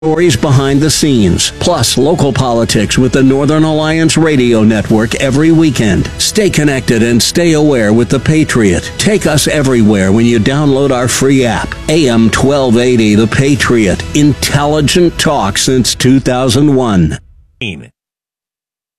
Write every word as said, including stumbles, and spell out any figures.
Stories behind the scenes, plus local politics with the Northern Alliance Radio Network every weekend. Stay connected and stay aware with The Patriot. Take us everywhere when you download our free app. A M twelve eighty The Patriot. Intelligent talk since two thousand one.